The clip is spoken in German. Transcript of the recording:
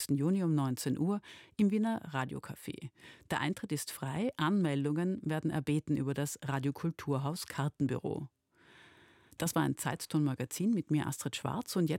Juni um 19 Uhr im Wiener Radiocafé. Der Eintritt ist frei, Anmeldungen werden erbeten über das Radiokulturhaus Kartenbüro. Das war ein Zeitton-Magazin mit mir, Astrid Schwarz, und jetzt